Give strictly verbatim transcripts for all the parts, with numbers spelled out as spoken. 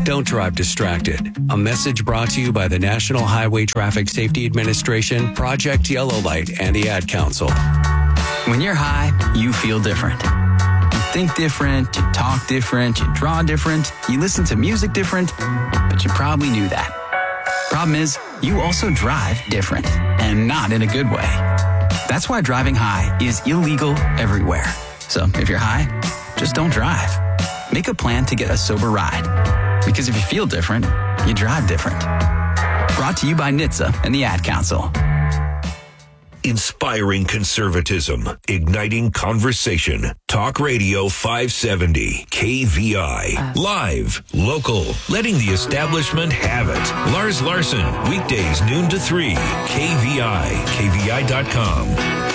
Don't drive distracted. A message brought to you by the National Highway Traffic Safety Administration, Project Yellow Light, and the Ad Council. When you're high, you feel different. You think different, you talk different, you draw different, you listen to music different, but you probably knew that. Problem is, you also drive different, and not in a good way. That's why driving high is illegal everywhere. So if you're high, just don't drive. Make a plan to get a sober ride. Because if you feel different, you drive different. Brought to you by N H T S A and the Ad Council. Inspiring conservatism, igniting conversation. Talk Radio five seventy, K V I. Live, local, letting the establishment have it. Lars Larson, weekdays noon to three, K V I, K V I dot com.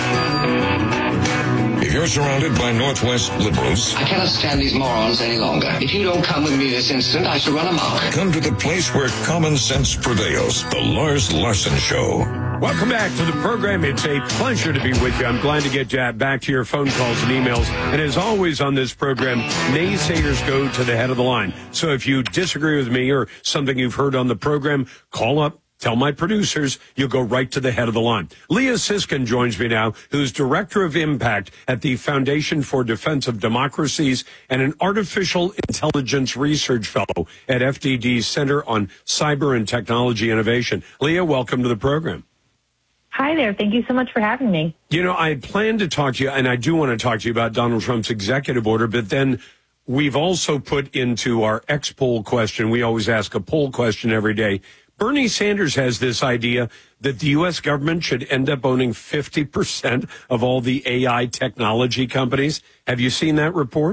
If you're surrounded by Northwest liberals, I cannot stand these morons any longer. If you don't come with me this instant, I shall run amok. Come to the place where common sense prevails. The Lars Larson Show. Welcome back to the program. It's a pleasure to be with you. I'm glad to get you back to your phone calls and emails. And as always on this program, naysayers go to the head of the line. So if you disagree with me or something you've heard on the program, call up. Tell my producers you'll go right to the head of the line. Leah Siskin joins me now, who's Director of Impact at the Foundation for Defense of Democracies and an Artificial Intelligence Research Fellow at F D D's Center on Cyber and Technology Innovation. Leah, welcome to the program. Hi there. Thank you so much for having me. You know, I had planned to talk to you, and I do want to talk to you about Donald Trump's executive order, but then we've also put into our X poll question, we always ask a poll question every day. Bernie Sanders has this idea that the U S government should end up owning fifty percent of all the A I technology companies. Have you seen that report?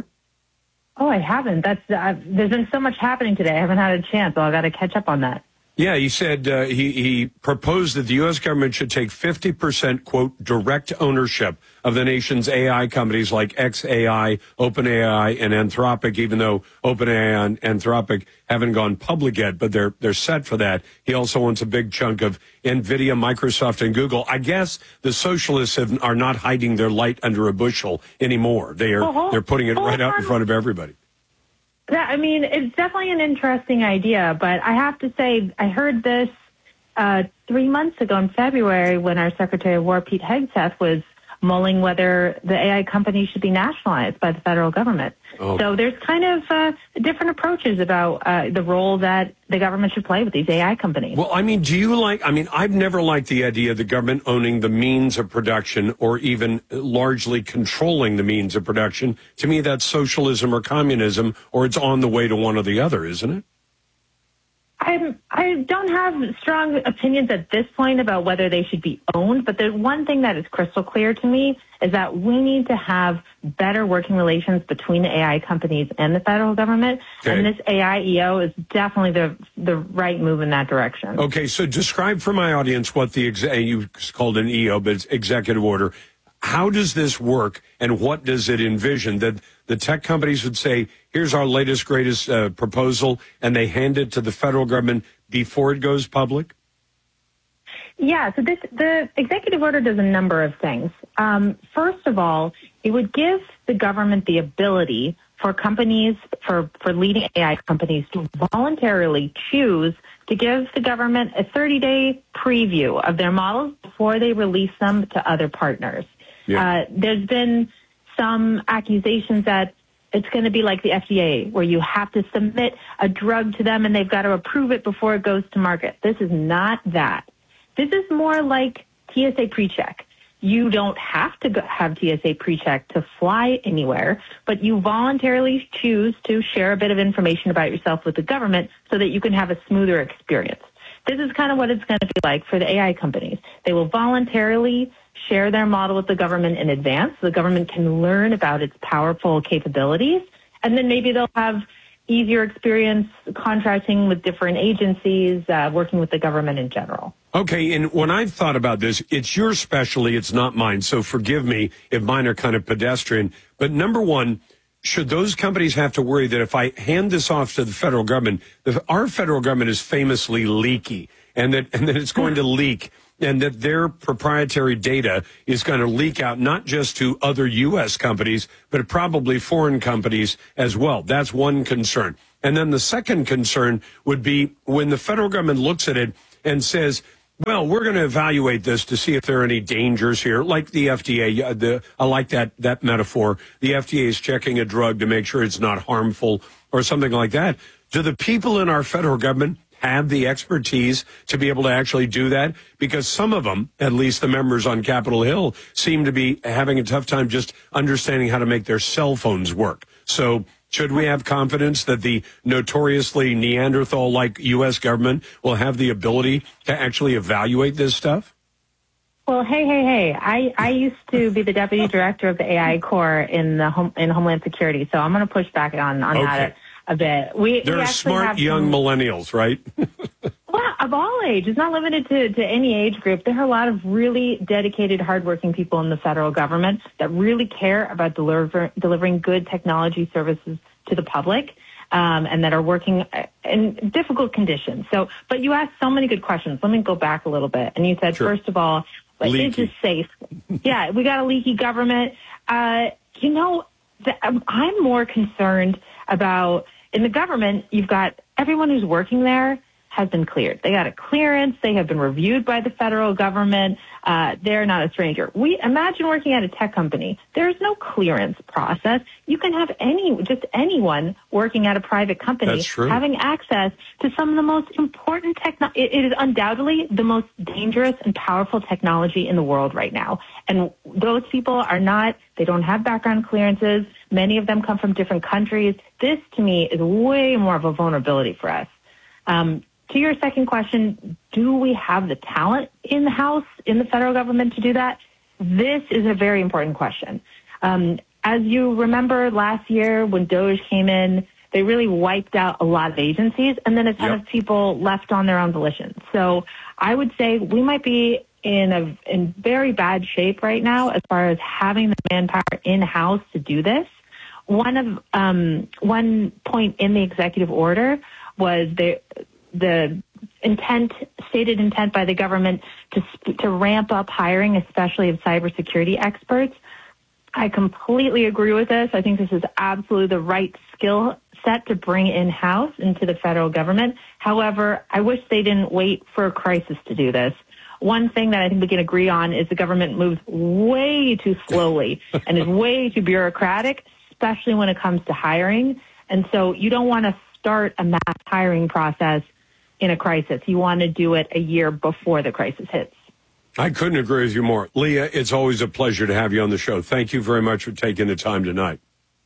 Oh, I haven't. That's uh, there's been so much happening today. I haven't had a chance, so I've got to catch up on that. Yeah, he said uh, he, he proposed that the U S government should take fifty percent, quote, direct ownership of the nation's A I companies like X A I, OpenAI, and Anthropic, even though OpenAI and Anthropic haven't gone public yet, but they're they're set for that. He also wants a big chunk of NVIDIA, Microsoft, and Google. I guess the socialists have, are not hiding their light under a bushel anymore. They are uh-huh. they're putting it right out in front of everybody. Yeah, I mean, it's definitely an interesting idea, but I have to say, I heard this uh, three months ago in February when our Secretary of War, Pete Hegseth, was mulling whether the A I companies should be nationalized by the federal government. Oh. So there's kind of uh, different approaches about uh, the role that the government should play with these A I companies. Well, I mean, do you like, I mean, I've never liked the idea of the government owning the means of production or even largely controlling the means of production. To me, that's socialism or communism, or it's on the way to one or the other, isn't it? I'm, I don't have strong opinions at this point about whether they should be owned, but the one thing that is crystal clear to me is that we need to have better working relations between the A I companies and the federal government, okay. And this A I E O is definitely the the right move in that direction. Okay, so describe for my audience what the, ex- you called an E O, but it's executive order. How does this work, and what does it envision? That the tech companies would say, here's our latest, greatest uh, proposal, and they hand it to the federal government before it goes public? Yeah, so this the executive order does a number of things. Um, first of all, it would give the government the ability for companies, for, for leading A I companies, to voluntarily choose to give the government a thirty-day preview of their models before they release them to other partners. Yeah. Uh, there's been some accusations that it's going to be like the F D A, where you have to submit a drug to them and they've got to approve it before it goes to market. This is not that. This is more like T S A PreCheck. You don't have to go have T S A PreCheck to fly anywhere, but you voluntarily choose to share a bit of information about yourself with the government so that you can have a smoother experience. This is kind of what it's going to be like for the A I companies. They will voluntarily share their model with the government in advance. So the government can learn about its powerful capabilities, and then maybe they'll have easier experience contracting with different agencies, uh, working with the government in general. Okay, and when I've thought about this, it's your specialty, it's not mine, so forgive me if mine are kind of pedestrian. But number one, should those companies have to worry that if I hand this off to the federal government, that our federal government is famously leaky, and that and that it's going to leak and that their proprietary data is going to leak out not just to other U S companies, but probably foreign companies as well. That's one concern. And then the second concern would be when the federal government looks at it and says, well, we're going to evaluate this to see if there are any dangers here, like the F D A. The, I like that, that metaphor. The F D A is checking a drug to make sure it's not harmful or something like that. Do the people in our federal government have the expertise to be able to actually do that? Because some of them, at least the members on Capitol Hill, seem to be having a tough time just understanding how to make their cell phones work. So should we have confidence that the notoriously Neanderthal-like U S government will have the ability to actually evaluate this stuff? Well, hey, hey, hey! I, I used to be the deputy director of the A I Corps in the home, in Homeland Security, so I'm going to push back on on okay. that a, a bit. We they're we smart young some, millennials, right? Well, of all age, it's not limited to, to any age group. There are a lot of really dedicated, hardworking people in the federal government that really care about deliver, delivering good technology services to the public. Um, and that are working in difficult conditions. So, but you asked so many good questions. Let me go back a little bit. And you said, sure. First of all, like, is this safe? Yeah, we got a leaky government. Uh, you know, the, um, I'm more concerned about, in the government, you've got everyone who's working there has been cleared. They got a clearance. They have been reviewed by the federal government. Uh, they're not a stranger. We imagine working at a tech company. There's no clearance process. You can have any, just anyone working at a private company having access to some of the most important technology. It, it is undoubtedly the most dangerous and powerful technology in the world right now. And those people are not, they don't have background clearances. Many of them come from different countries. This, to me, is way more of a vulnerability for us. Um, To your second question, do we have the talent in the House, in the federal government to do that? This is a very important question. Um, as you remember last year when DOGE came in, they really wiped out a lot of agencies, and then a ton yep. of people left on their own volition. So I would say we might be in a in very bad shape right now as far as having the manpower in-house to do this. One of um, one point in the executive order was there. The intent, stated intent by the government to to ramp up hiring, especially of cybersecurity experts. I completely agree with this. I think this is absolutely the right skill set to bring in-house into the federal government. However, I wish they didn't wait for a crisis to do this. One thing that I think we can agree on is the government moves way too slowly and is way too bureaucratic, especially when it comes to hiring. And so you don't want to start a mass hiring process in a crisis. You want to do it a year before the crisis hits. I couldn't agree with you more. Leah, it's always a pleasure to have you on the show. Thank you very much for taking the time tonight.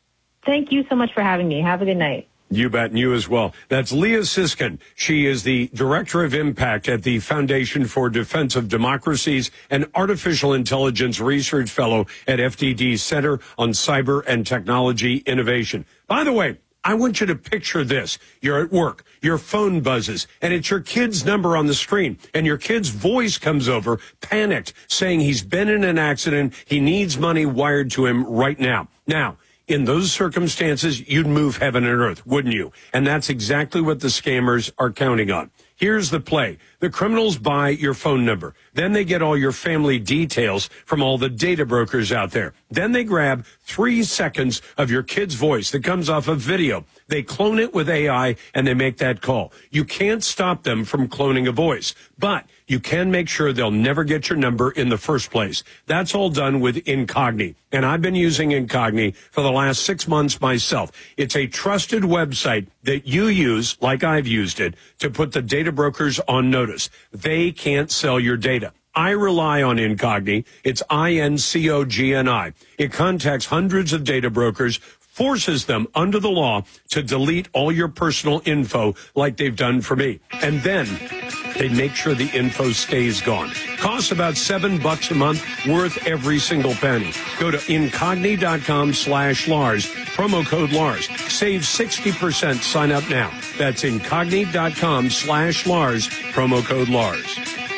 Thank you so much for having me. Have a good night. You bet, and you as well. That's Leah Siskin. She is the Director of Impact at the Foundation for Defense of Democracies and Artificial Intelligence Research Fellow at F D D's Center on Cyber and Technology Innovation. By the way, I want you to picture this. You're at work, your phone buzzes, and it's your kid's number on the screen, and your kid's voice comes over, panicked, saying he's been in an accident, he needs money wired to him right now. Now, in those circumstances, you'd move heaven and earth, wouldn't you? And that's exactly what the scammers are counting on. Here's the play. The criminals buy your phone number. Then they get all your family details from all the data brokers out there. Then they grab three seconds of your kid's voice that comes off a video. They clone it with A I, and they make that call. You can't stop them from cloning a voice, but you can make sure they'll never get your number in the first place. That's all done with Incogni, and I've been using Incogni for the last six months myself. It's a trusted website that you use, like I've used it, to put the data brokers on notice. They can't sell your data. I rely on Incogni. It's I N C O G N I. It contacts hundreds of data brokers, forces them under the law to delete all your personal info like they've done for me. And then they make sure the info stays gone. Costs about seven bucks a month, worth every single penny. Go to Incogni.com slash Lars, promo code Lars. Save sixty percent. Sign up now. That's Incogni.com slash Lars, promo code Lars.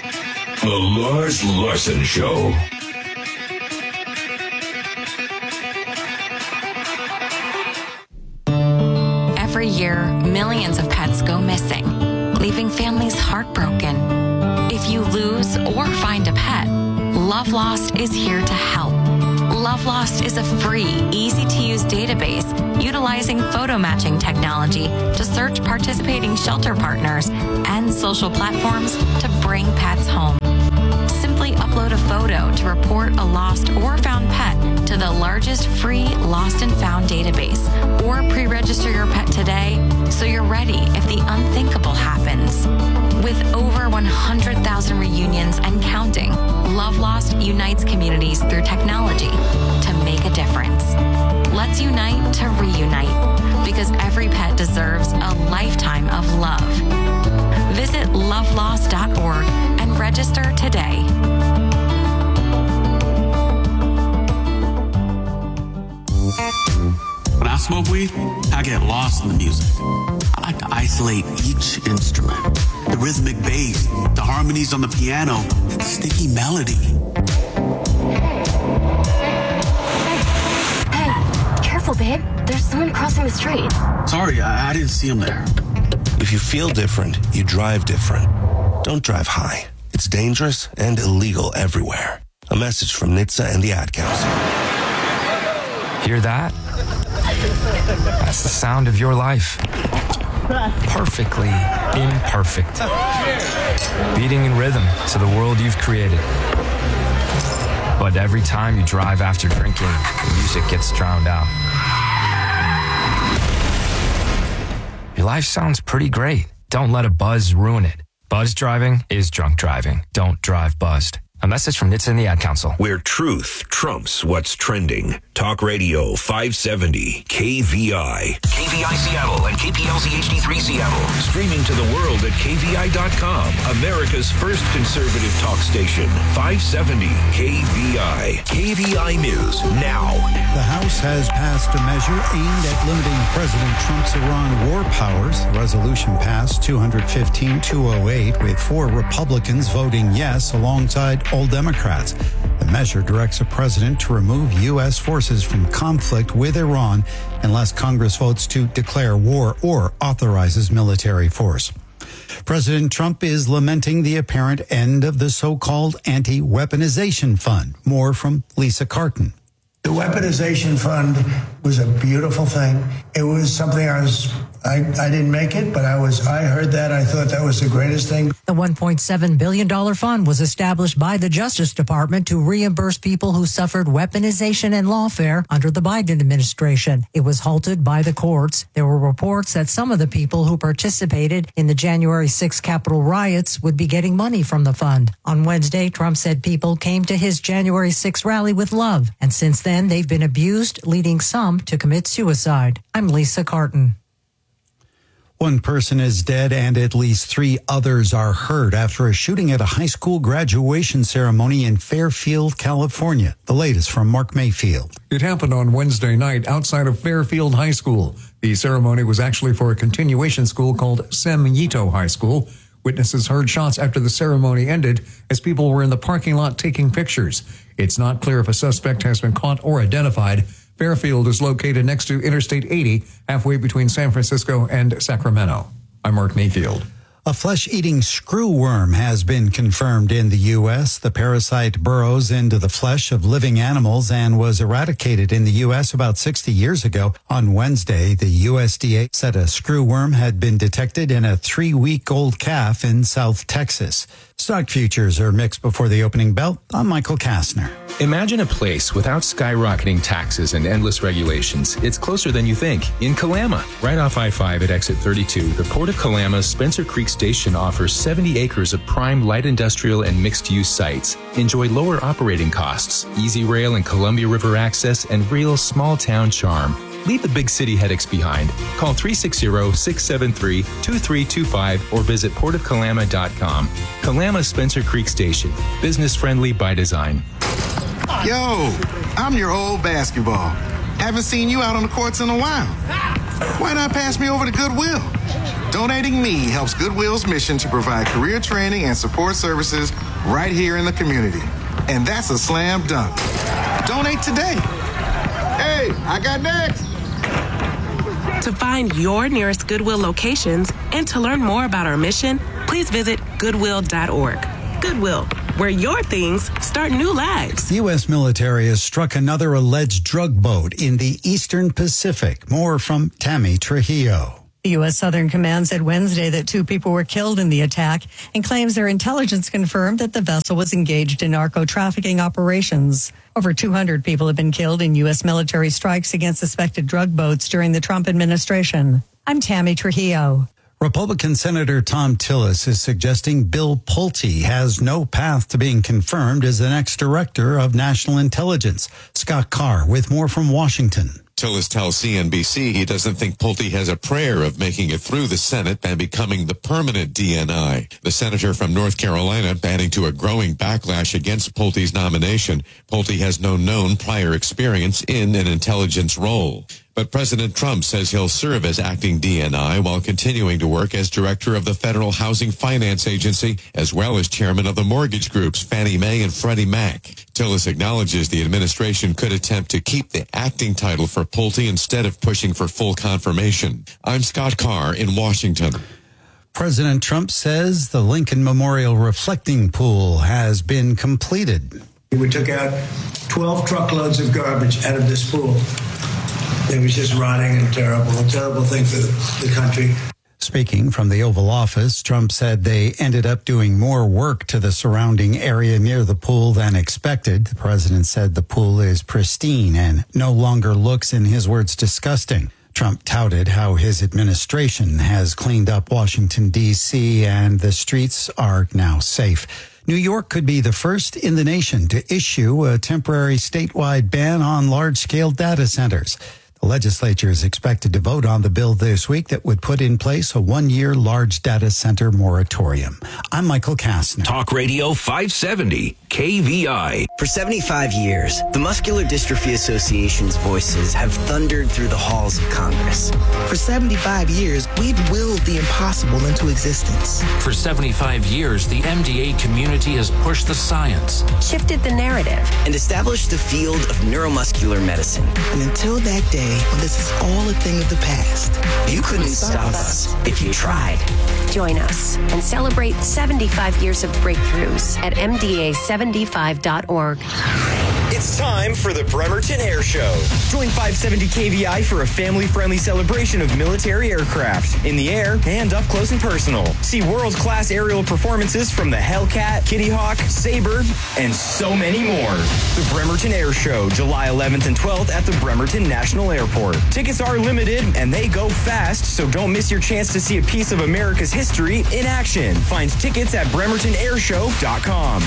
The Lars Larson Show. Every year, millions of pets go missing, leaving families heartbroken. If you lose or find a pet, Love Lost is here to help. Love Lost is a free, easy-to-use database utilizing photo matching technology to search participating shelter partners and social platforms to bring pets home. Simply upload a photo to report a lost or found pet to the largest free lost and found database, or pre-register your pet today so you're ready if the unthinkable happens. With over one hundred thousand reunions and counting, Love Lost unites communities through technology to make a difference. Let's unite to reunite, because every pet deserves a lifetime of love. Visit love lost dot org and register today. When I smoke weed, I get lost in the music. I like to isolate each instrument. The rhythmic bass, the harmonies on the piano, the sticky melody. Hey, careful, babe. There's someone crossing the street. Sorry, I, I didn't see him there. If you feel different, you drive different. Don't drive high. It's dangerous and illegal everywhere. A message from N H T S A and the Ad Council. Hear that? That's the sound of your life. Perfectly imperfect. Beating in rhythm to the world you've created. But every time you drive after drinking, the music gets drowned out. Your life sounds pretty great. Don't let a buzz ruin it. Buzz driving is drunk driving. Don't drive buzzed. A message from N H T S A and the Ad Council. Where truth trumps what's trending. Talk Radio five seventy K V I. K V I Seattle and K P L Z H D three Seattle. Streaming to the world at K V I dot com. America's first conservative talk station. five seventy K V I. K V I News now. The House has passed a measure aimed at limiting President Trump's Iran war powers. The resolution passed two fifteen to two oh eight, with four Republicans voting yes alongside all Democrats. The measure directs the president to remove U S forces from conflict with Iran unless Congress votes to declare war or authorizes military force. President Trump is lamenting the apparent end of the so-called anti-weaponization fund. More from Lisa Carton. The weaponization fund was a beautiful thing. It was something I was, I, I didn't make it, but I was, I heard that. I thought that was the greatest thing. The one point seven billion dollars fund was established by the Justice Department to reimburse people who suffered weaponization and lawfare under the Biden administration. It was halted by the courts. There were reports that some of the people who participated in the January sixth Capitol riots would be getting money from the fund. On Wednesday, Trump said people came to his January sixth rally with love, and since then, Then they've been abused, leading some to commit suicide. I'm Lisa Carton. One person is dead and at least three others are hurt after a shooting at a high school graduation ceremony in Fairfield, California. The latest from Mark Mayfield. It happened on Wednesday night outside of Fairfield High School. The ceremony was actually for a continuation school called Sem Yito High School. Witnesses heard shots after the ceremony ended as people were in the parking lot taking pictures. It's not clear if a suspect has been caught or identified. Fairfield is located next to Interstate eighty, halfway between San Francisco and Sacramento. I'm Mark Mayfield. A flesh-eating screwworm has been confirmed in the U S. The parasite burrows into the flesh of living animals and was eradicated in the U S about sixty years ago. On Wednesday, the U S D A said a screwworm had been detected in a three-week-old calf in South Texas. Stock futures are mixed before the opening bell. I'm Michael Kastner. Imagine a place without skyrocketing taxes and endless regulations. It's closer than you think. In Kalama, right off I five at exit thirty-two, the Port of Kalama's Spencer Creek Station offers seventy acres of prime light industrial and mixed-use sites. Enjoy lower operating costs, easy rail and Columbia River access, and real small-town charm. Leave the big city headaches behind. Call three six zero, six seven three, two three two five or visit port of kalama dot com. Kalama Spencer Creek Station. Business friendly by design. Yo, I'm your old basketball. Haven't seen you out on the courts in a while. Why not pass me over to Goodwill? Donating me helps Goodwill's mission to provide career training and support services right here in the community. And that's a slam dunk. Donate today. Hey, I got next. To find your nearest Goodwill locations and to learn more about our mission, please visit goodwill dot org. Goodwill, where your things start new lives. The U S military has struck another alleged drug boat in the Eastern Pacific. More from Tammy Trujillo. The U S. Southern Command said Wednesday that two people were killed in the attack and claims their intelligence confirmed that the vessel was engaged in narco-trafficking operations. Over two hundred people have been killed in U S military strikes against suspected drug boats during the Trump administration. I'm Tammy Trujillo. Republican Senator Thom Tillis is suggesting Bill Pulte has no path to being confirmed as the next director of national intelligence. Scott Carr with more from Washington. Tillis tells C N B C he doesn't think Pulte has a prayer of making it through the Senate and becoming the permanent D N I. The senator from North Carolina adding to a growing backlash against Pulte's nomination. Pulte has no known prior experience in an intelligence role. But President Trump says he'll serve as acting D N I while continuing to work as director of the Federal Housing Finance Agency, as well as chairman of the mortgage groups Fannie Mae and Freddie Mac. Tillis acknowledges the administration could attempt to keep the acting title for Pulte instead of pushing for full confirmation. I'm Scott Carr in Washington. President Trump says the Lincoln Memorial Reflecting Pool has been completed. We took out twelve truckloads of garbage out of this pool. It was just rotting and terrible, a terrible thing for the, the country. Speaking from the Oval Office, Trump said they ended up doing more work to the surrounding area near the pool than expected. The president said the pool is pristine and no longer looks, in his words, disgusting. Trump touted how his administration has cleaned up Washington, D C, and the streets are now safe. New York could be the first in the nation to issue a temporary statewide ban on large-scale data centers. The legislature is expected to vote on the bill this week that would put in place a one-year large data center moratorium. I'm Michael Kastner. Talk Radio five seventy, K V I. For seventy-five years, the Muscular Dystrophy Association's voices have thundered through the halls of Congress. For seventy-five years, we've willed the impossible into existence. For seventy-five years, the M D A community has pushed the science, shifted the narrative, and established the field of neuromuscular medicine. And until that day, when this is all a thing of the past, you couldn't stop us if you tried. Join us and celebrate seventy-five years of breakthroughs at M D A seventy-five dot org. It's time for the Bremerton Air Show. Join five seventy K V I for a family-friendly celebration of military aircraft in the air and up close and personal. See world-class aerial performances from the Hellcat, Kitty Hawk, Sabre, and so many more. The Bremerton Air Show, July eleventh and twelfth at the Bremerton National Airport. Tickets are limited and they go fast, so don't miss your chance to see a piece of America's history in action. Find tickets at bremerton air show dot com.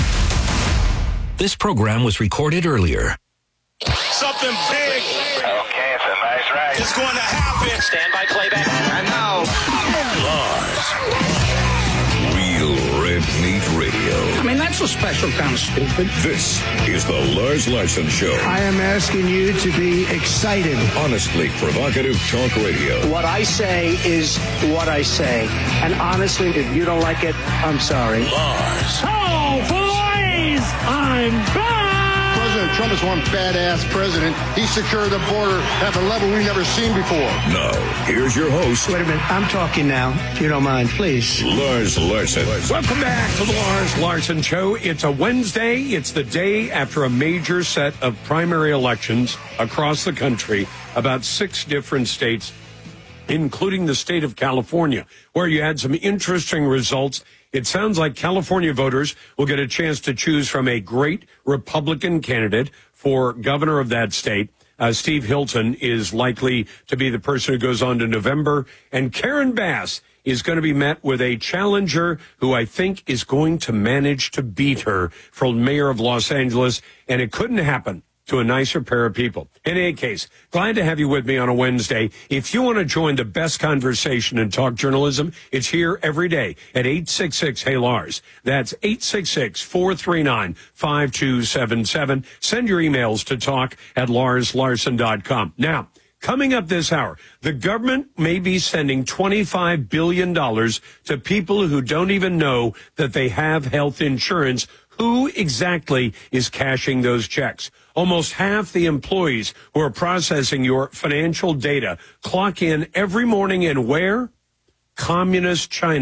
This program was recorded earlier. Something big. Okay, it's a nice ride. It's going to happen. Stand by playback. I know. Lars. Real Red Meat Radio. I mean, that's a special kind of stupid. This is the Lars Larson Show. I am asking you to be excited. Honestly provocative talk radio. What I say is what I say. And honestly, if you don't like it, I'm sorry. Lars. Oh, boys! I'm back! President Trump is one badass president. He secured the border at a level we've never seen before. Now, here's your host. Wait a minute. I'm talking now, if you don't mind, please. Lars Larson. Welcome back to the Lars Larson Show. It's a Wednesday. It's the day after a major set of primary elections across the country, about six different states, including the state of California, where you had some interesting results. It sounds like California voters will get a chance to choose from a great Republican candidate for governor of that state. Uh, Steve Hilton is likely to be the person who goes on to November. And Karen Bass is going to be met with a challenger who I think is going to manage to beat her for mayor of Los Angeles. And it couldn't happen to a nicer pair of people. In any case, glad to have you with me on a Wednesday. If you want to join the best conversation in talk journalism, it's here every day at eight six six, Hey Lars. That's eight six six, four three nine, five two seven seven. Send your emails to talk at lars larson dot com. Now, coming up this hour, the government may be sending twenty-five billion dollars to people who don't even know that they have health insurance. Who exactly is cashing those checks? Almost half the employees who are processing your financial data clock in every morning in where? Communist China.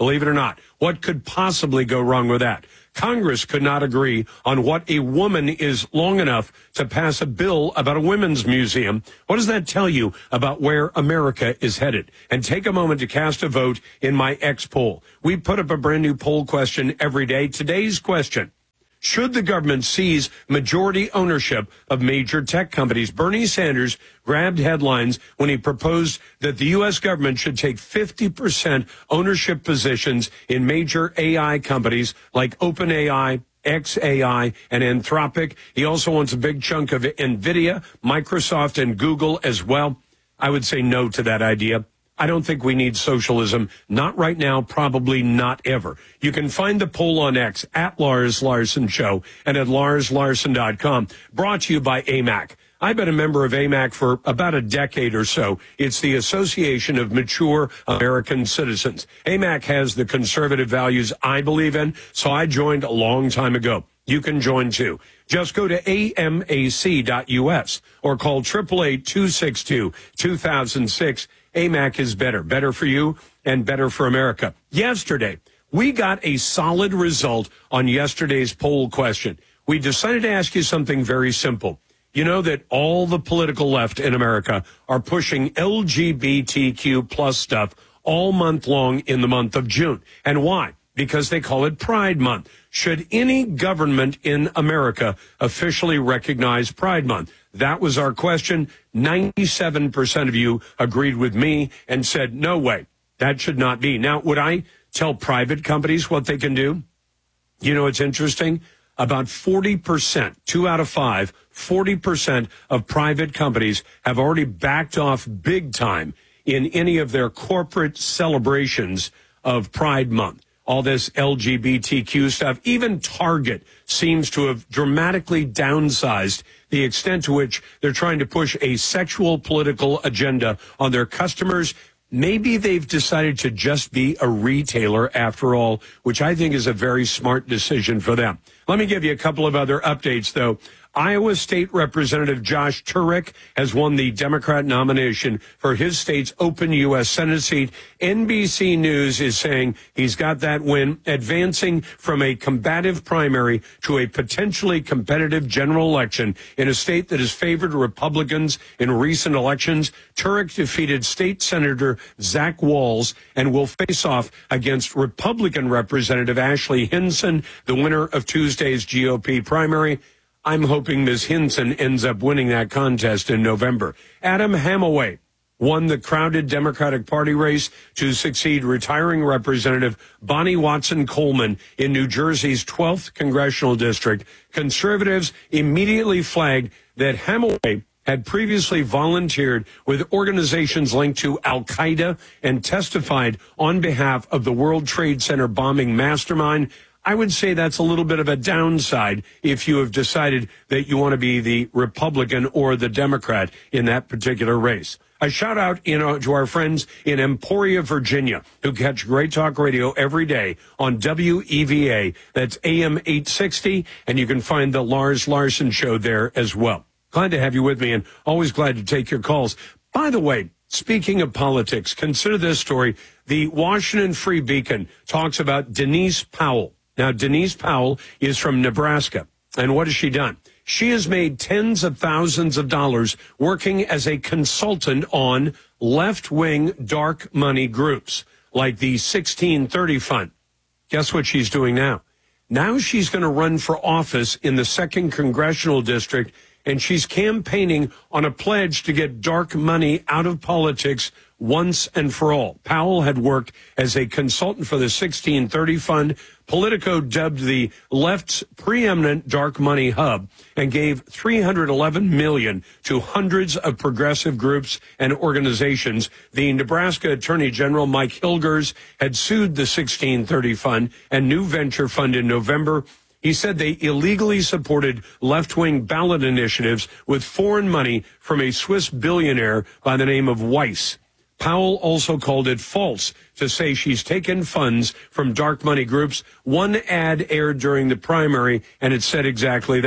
Believe it or not. What could possibly go wrong with that? Congress could not agree on what a woman is long enough to pass a bill about a women's museum. What does that tell you about where America is headed? And take a moment to cast a vote in my X poll. We put up a brand new poll question every day. Today's question: should the government seize majority ownership of major tech companies? Bernie Sanders grabbed headlines when he proposed that the U S government should take fifty percent ownership positions in major A I companies like OpenAI, X A I, and Anthropic. He also wants a big chunk of NVIDIA, Microsoft, and Google as well. I would say no to that idea. I don't think we need socialism. Not right now, probably not ever. You can find the poll on X at Lars Larson Show and at lars larson dot com. Brought to you by A M A C. I've been a member of A M A C for about a decade or so. It's the Association of Mature American Citizens. A M A C has the conservative values I believe in, so I joined a long time ago. You can join too. Just go to A M A C dot U S or call eight eight eight, two six two, two thousand six. A M A C is better, better for you and better for America. Yesterday, we got a solid result on yesterday's poll question. We decided to ask you something very simple. You know that all the political left in America are pushing L G B T Q plus stuff all month long in the month of June. And why? Because they call it Pride Month. Should any government in America officially recognize Pride Month? That was our question. ninety-seven percent of you agreed with me and said, no way, that should not be. Now, would I tell private companies what they can do? You know, it's interesting. About forty percent, two out of five, forty percent of private companies have already backed off big time in any of their corporate celebrations of Pride Month. All this L G B T Q stuff. Even Target seems to have dramatically downsized the extent to which they're trying to push a sexual political agenda on their customers. Maybe they've decided to just be a retailer after all, which I think is a very smart decision for them. Let me give you a couple of other updates, though. Iowa State Representative Josh Turek has won the Democrat nomination for his state's open U S Senate seat. N B C News is saying he's got that win, advancing from a combative primary to a potentially competitive general election in a state that has favored Republicans in recent elections. Turek defeated State Senator Zach Walz and will face off against Republican Representative Ashley Hinson, the winner of Tuesday's G O P primary. I'm hoping Miz Hinson ends up winning that contest in November. Adam Hamaway won the crowded Democratic Party race to succeed retiring Representative Bonnie Watson Coleman in New Jersey's twelfth congressional district. Conservatives immediately flagged that Hamaway had previously volunteered with organizations linked to Al-Qaeda and testified on behalf of the World Trade Center bombing mastermind. I would say that's a little bit of a downside if you have decided that you want to be the Republican or the Democrat in that particular race. A shout out you know, to our friends in Emporia, Virginia, who catch Great Talk Radio every day on W E V A. That's A M eight sixty, and you can find the Lars Larson Show there as well. Glad to have you with me, and always glad to take your calls. By the way, speaking of politics, consider this story. The Washington Free Beacon talks about Denise Powell. Now, Denise Powell is from Nebraska. And what has she done? She has made tens of thousands of dollars working as a consultant on left-wing dark money groups like the sixteen thirty Fund. Guess what she's doing now? Now she's going to run for office in the second Congressional District, and she's campaigning on a pledge to get dark money out of politics once and for all. Powell had worked as a consultant for the sixteen thirty Fund. Politico dubbed the left's preeminent dark money hub and gave three hundred eleven million dollars to hundreds of progressive groups and organizations. The Nebraska Attorney General Mike Hilgers had sued the sixteen thirty Fund and New Venture Fund in November. He said they illegally supported left-wing ballot initiatives with foreign money from a Swiss billionaire by the name of Weiss. Powell also called it false to say she's taken funds from dark money groups. One ad aired during the primary, and it said exactly that.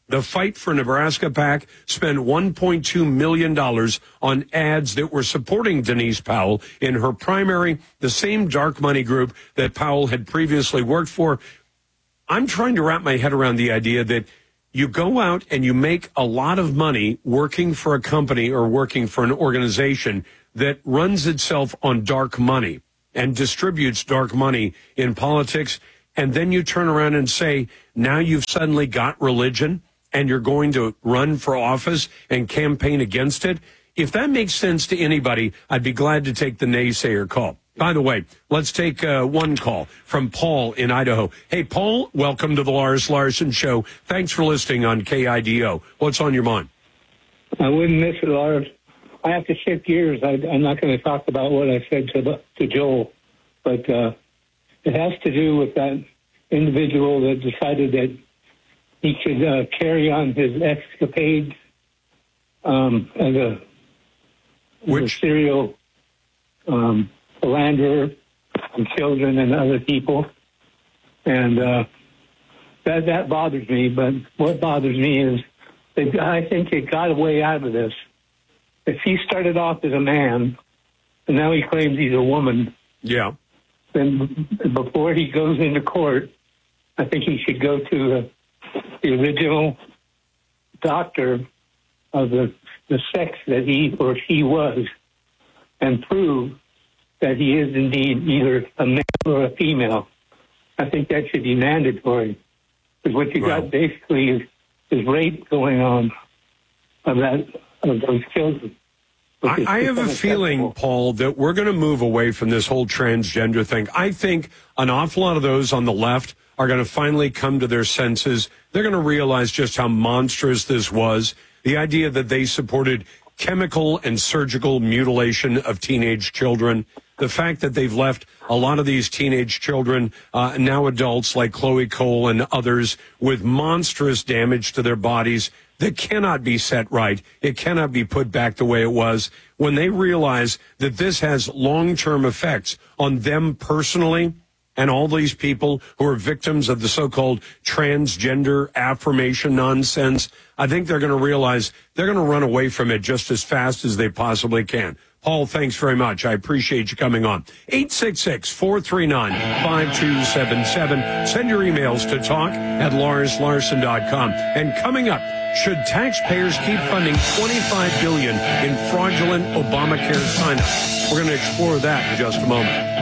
The Fight for Nebraska PAC spent one point two million dollars on ads that were supporting Denise Powell in her primary, the same dark money group that Powell had previously worked for. I'm trying to wrap my head around the idea that you go out and you make a lot of money working for a company or working for an organization that runs itself on dark money and distributes dark money in politics, and then you turn around and say, now you've suddenly got religion and you're going to run for office and campaign against it. If that makes sense to anybody, I'd be glad to take the naysayer call. By the way, let's take uh, one call from Paul in Idaho. Hey, Paul, welcome to the Lars Larson Show. Thanks for listening on K I D O. What's on your mind? I wouldn't miss it, Lars. I have to shift gears. I, I'm not going to talk about what I said to, to Joel, but uh, it has to do with that individual that decided that he could uh, carry on his escapades um, as, a, as a serial um, philanderer on children and other people. And uh, that, that bothers me. But what bothers me is that I think he got a way out of this. If he started off as a man and now he claims he's a woman, yeah, then before he goes into court, I think he should go to the the original doctor of the, the sex that he or she was and prove that he is indeed either a male or a female. I think that should be mandatory. Because what you Wow. got basically is, is rape going on of, that, of those children. I, I have a feeling, Paul, that we're going to move away from this whole transgender thing. I think an awful lot of those on the left are going to finally come to their senses. They're going to realize just how monstrous this was. The idea that they supported chemical and surgical mutilation of teenage children. The fact that they've left a lot of these teenage children, uh, now adults like Chloe Cole and others, with monstrous damage to their bodies that cannot be set right. It cannot be put back the way it was. When they realize that this has long-term effects on them personally, and all these people who are victims of the so-called transgender affirmation nonsense, I think they're going to realize they're going to run away from it just as fast as they possibly can. Paul, thanks very much. I appreciate you coming on. eight six six, four three nine, five two seven seven. Send your emails to talk at lars larson dot com. And coming up, should taxpayers keep funding twenty-five billion dollars in fraudulent Obamacare sign-ups? We're going to explore that in just a moment.